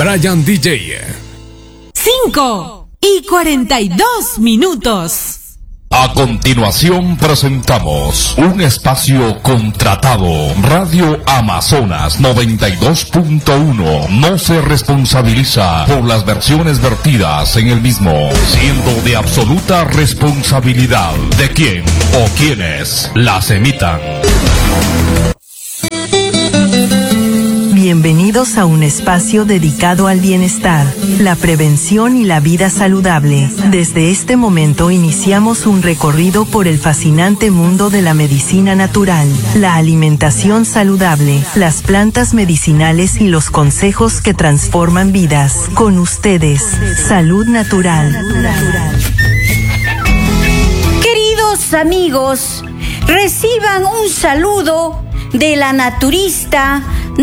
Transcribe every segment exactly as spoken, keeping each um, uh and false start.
Brian D J. cinco y cuarenta y dos minutos. A continuación presentamos un espacio contratado. Radio Amazonas noventa y dos punto uno no se responsabiliza por las versiones vertidas en el mismo, siendo de absoluta responsabilidad de quien o quienes las emitan. Bienvenidos a un espacio dedicado al bienestar, la prevención y la vida saludable. Desde este momento iniciamos un recorrido por el fascinante mundo de la medicina natural, la alimentación saludable, las plantas medicinales y los consejos que transforman vidas. Con ustedes, Salud Natural. Queridos amigos, reciban un saludo de la naturista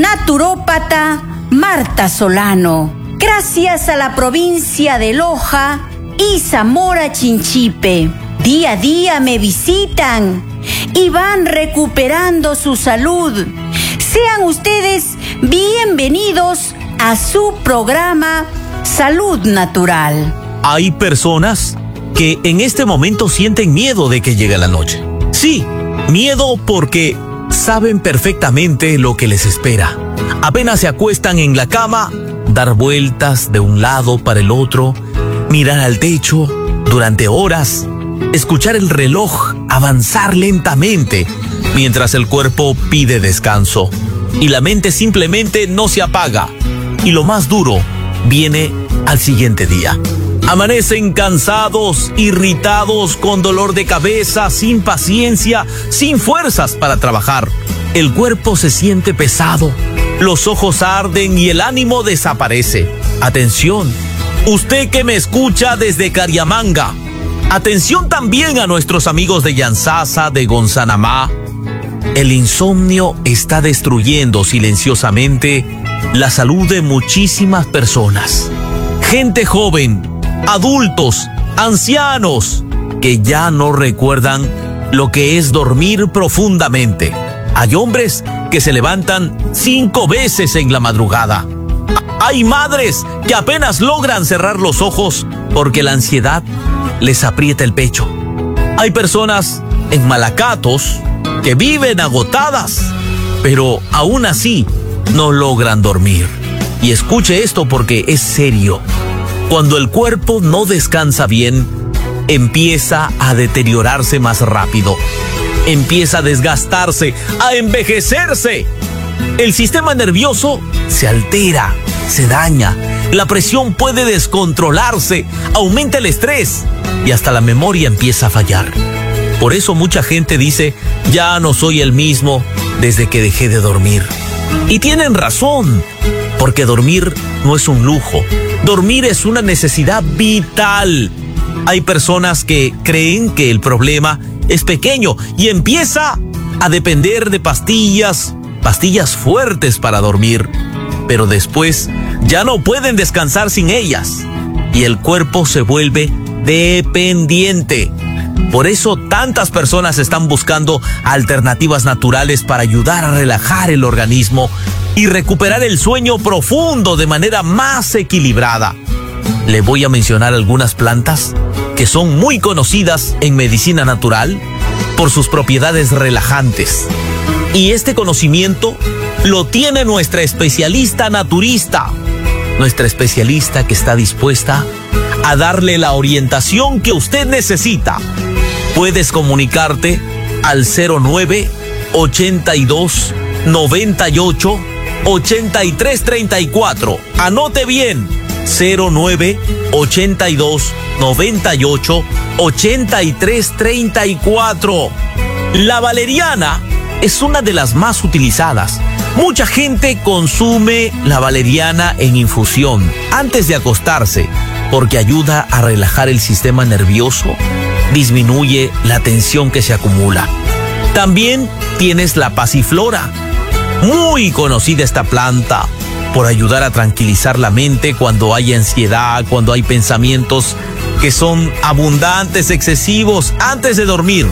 naturópata Marta Solano. Gracias a la provincia de Loja y Zamora Chinchipe, día a día me visitan y van recuperando su salud. Sean ustedes bienvenidos a su programa Salud Natural. Hay personas que en este momento sienten miedo de que llegue la noche. Sí, miedo porque saben perfectamente lo que les espera. Apenas se acuestan en la cama, dar vueltas de un lado para el otro, mirar al techo durante horas, escuchar el reloj avanzar lentamente mientras el cuerpo pide descanso y la mente simplemente no se apaga. Y lo más duro viene al siguiente día. Amanecen cansados, irritados, con dolor de cabeza, sin paciencia, sin fuerzas para trabajar. El cuerpo se siente pesado, los ojos arden y el ánimo desaparece. Atención, usted que me escucha desde Cariamanga. Atención también a nuestros amigos de Yanzasa, de Gonzanamá. El insomnio está destruyendo silenciosamente la salud de muchísimas personas. Gente joven, adultos, ancianos, que ya no recuerdan lo que es dormir profundamente. Hay hombres que se levantan cinco veces en la madrugada. Hay madres que apenas logran cerrar los ojos porque la ansiedad les aprieta el pecho. Hay personas en Malacatos que viven agotadas, pero aún así no logran dormir. Y escuche esto porque es serio. Cuando el cuerpo no descansa bien, empieza a deteriorarse más rápido. Empieza a desgastarse, a envejecerse. El sistema nervioso se altera, se daña. La presión puede descontrolarse, aumenta el estrés y hasta la memoria empieza a fallar. Por eso mucha gente dice, ya no soy el mismo desde que dejé de dormir. Y tienen razón, porque dormir no es un lujo. Dormir es una necesidad vital. Hay personas que creen que el problema es pequeño y empieza a depender de pastillas, pastillas fuertes para dormir. Pero después ya no pueden descansar sin ellas y el cuerpo se vuelve dependiente. Por eso tantas personas están buscando alternativas naturales para ayudar a relajar el organismo y recuperar el sueño profundo de manera más equilibrada. Le voy a mencionar algunas plantas que son muy conocidas en medicina natural por sus propiedades relajantes. Y este conocimiento lo tiene nuestra especialista naturista, nuestra especialista que está dispuesta a darle la orientación que usted necesita. Puedes comunicarte al cero nueve, ochenta y dos, noventa y ocho, ochenta y tres treinta y cuatro. Anote bien, cero nueve, ochenta y dos, noventa y ocho, ochenta y tres treinta y cuatro. La valeriana es una de las más utilizadas. Mucha gente consume la valeriana en infusión antes de acostarse porque ayuda a relajar el sistema nervioso, disminuye la tensión que se acumula. También tienes la pasiflora, muy conocida esta planta por ayudar a tranquilizar la mente cuando hay ansiedad, cuando hay pensamientos que son abundantes, excesivos antes de dormir.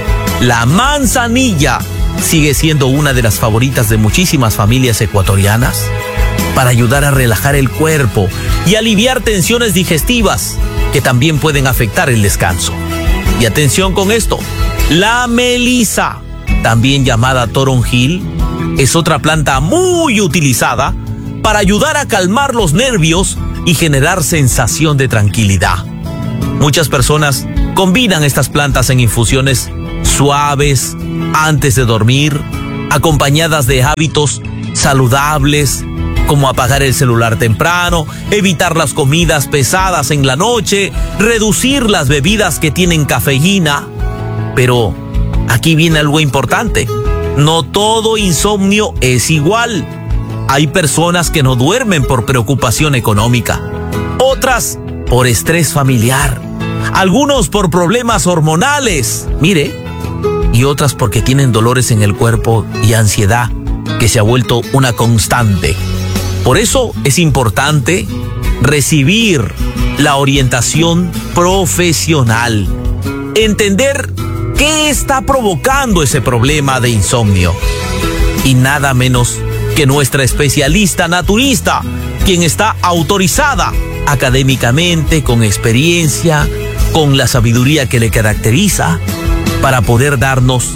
La manzanilla sigue siendo una de las favoritas de muchísimas familias ecuatorianas para ayudar a relajar el cuerpo y aliviar tensiones digestivas que también pueden afectar el descanso. Y atención con esto, la melisa, también llamada toronjil, es otra planta muy utilizada para ayudar a calmar los nervios y generar sensación de tranquilidad. Muchas personas combinan estas plantas en infusiones suaves antes de dormir, acompañadas de hábitos saludables como apagar el celular temprano, evitar las comidas pesadas en la noche, reducir las bebidas que tienen cafeína. Pero aquí viene algo importante. No todo insomnio es igual. Hay personas que no duermen por preocupación económica, otras por estrés familiar, algunos por problemas hormonales, mire, y otras porque tienen dolores en el cuerpo y ansiedad que se ha vuelto una constante. Por eso es importante recibir la orientación profesional, entender qué está provocando ese problema de insomnio. Y nada menos que nuestra especialista naturista, quien está autorizada académicamente, con experiencia, con la sabiduría que le caracteriza, para poder darnos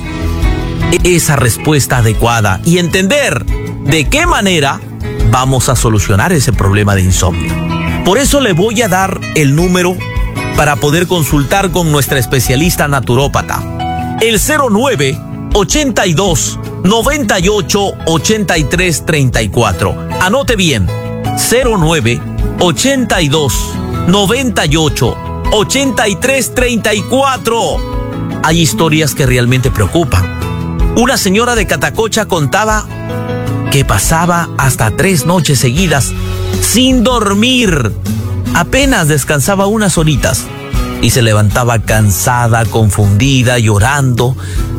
esa respuesta adecuada y entender de qué manera vamos a solucionar ese problema de insomnio. Por eso le voy a dar el número para poder consultar con nuestra especialista naturópata. El cero nueve, ochenta y dos, noventa y ocho, ochenta y tres, treinta y cuatro. Anote bien, cero nueve, ochenta y dos, noventa y ocho, ochenta y tres, treinta y cuatro. Hay historias que realmente preocupan. Una señora de Catacocha contaba que pasaba hasta tres noches seguidas sin dormir. Apenas descansaba unas horitas y se levantaba cansada, confundida, llorando.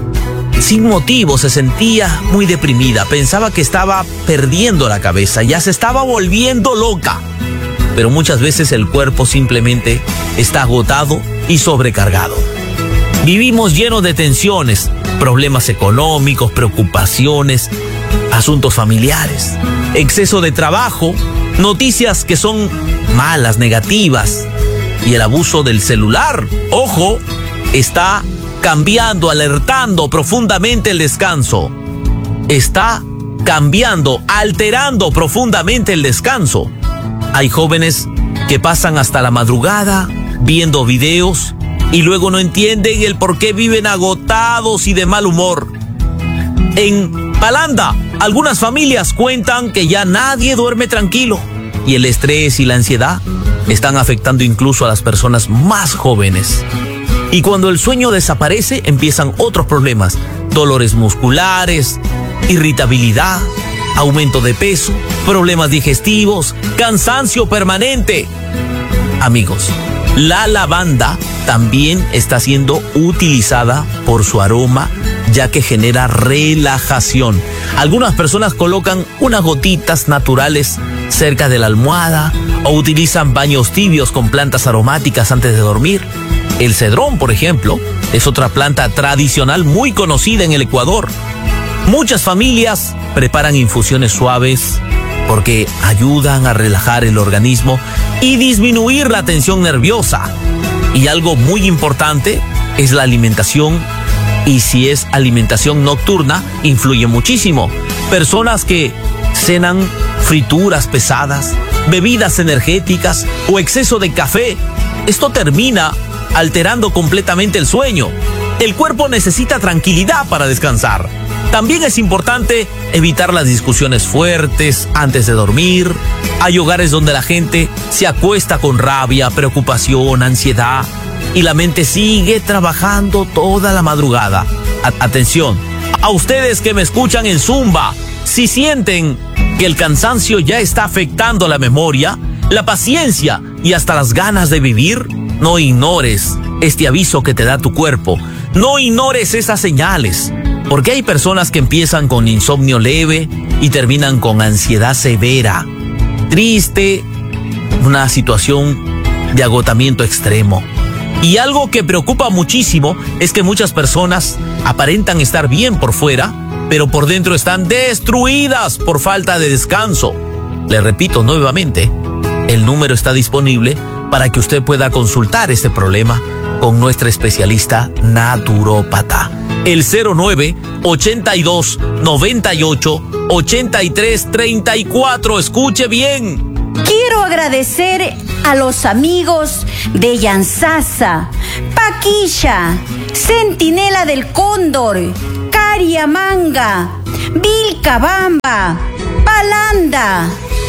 Sin motivo, se sentía muy deprimida. Pensaba que estaba perdiendo la cabeza, ya se estaba volviendo loca. Pero muchas veces el cuerpo simplemente está agotado y sobrecargado. Vivimos llenos de tensiones, problemas económicos, preocupaciones, asuntos familiares, exceso de trabajo, noticias que son malas, negativas, y el abuso del celular, ojo, está cambiando, alertando profundamente el descanso. Está cambiando, alterando profundamente el descanso. Hay jóvenes que pasan hasta la madrugada viendo videos y luego no entienden el por qué viven agotados y de mal humor. En Palanda, algunas familias cuentan que ya nadie duerme tranquilo y el estrés y la ansiedad están afectando incluso a las personas más jóvenes. Y cuando el sueño desaparece, empiezan otros problemas: dolores musculares, irritabilidad, aumento de peso, problemas digestivos, cansancio permanente. Amigos, la lavanda también está siendo utilizada por su aroma, ya que genera relajación. Algunas personas colocan unas gotitas naturales cerca de la almohada o utilizan baños tibios con plantas aromáticas antes de dormir. El cedrón, por ejemplo, es otra planta tradicional muy conocida en el Ecuador. Muchas familias preparan infusiones suaves porque ayudan a relajar el organismo y disminuir la tensión nerviosa. Y algo muy importante es la alimentación, y si es alimentación nocturna, influye muchísimo. Personas que cenan frituras pesadas, bebidas energéticas o exceso de café, esto termina alterando completamente el sueño. El cuerpo necesita tranquilidad para descansar. También es importante evitar las discusiones fuertes antes de dormir. Hay hogares donde la gente se acuesta con rabia, preocupación, ansiedad y la mente sigue trabajando toda la madrugada. A- atención, a ustedes que me escuchan en Zumba, si sienten que el cansancio ya está afectando la memoria, la paciencia y hasta las ganas de vivir, no ignores este aviso que te da tu cuerpo. No ignores esas señales, porque hay personas que empiezan con insomnio leve y terminan con ansiedad severa, triste, una situación de agotamiento extremo. Y algo que preocupa muchísimo es que muchas personas aparentan estar bien por fuera, pero por dentro están destruidas por falta de descanso. Le repito nuevamente, el número está disponible para que usted pueda consultar este problema con nuestra especialista naturópata. El cero nueve, ochenta y dos, noventa y ocho, ochenta y tres, treinta y cuatro. Escuche bien. Quiero agradecer a los amigos de Yansasa, Paquilla, Centinela del Cóndor, Cariamanga, Vilcabamba, Palanda,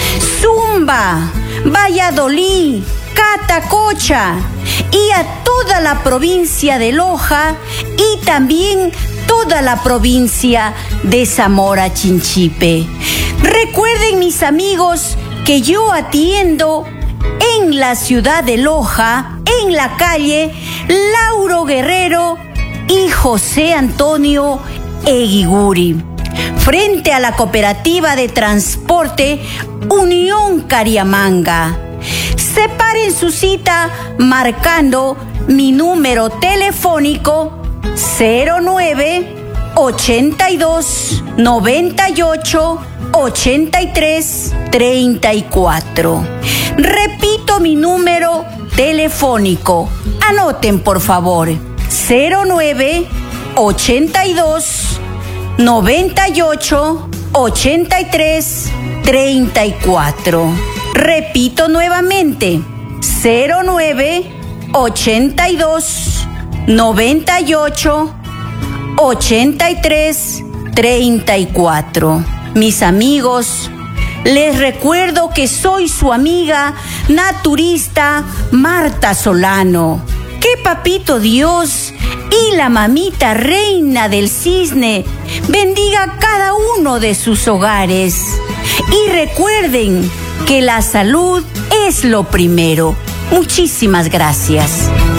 Zumba, Valladolid, Catacocha y a toda la provincia de Loja y también toda la provincia de Zamora Chinchipe. Recuerden, mis amigos, que yo atiendo en la ciudad de Loja, en la calle Lauro Guerrero y José Antonio Eguiguri, frente a la cooperativa de transporte Unión Cariamanga. Separen su cita marcando mi número telefónico cero nueve, ochenta y dos, noventa y ocho, ochenta y tres, treinta y cuatro. Repito mi número telefónico. Anoten, por favor. cero nueve, ochenta y dos, noventa y ocho, ochenta y tres, treinta y cuatro. Repito nuevamente. cero nueve, ochenta y dos, noventa y ocho, ochenta y tres, treinta y cuatro. Mis amigos, les recuerdo que soy su amiga naturista Marta Solano. Que Papito Dios y la Mamita Reina del Cisne bendiga cada uno de sus hogares. Y recuerden que la salud es lo primero. Muchísimas gracias.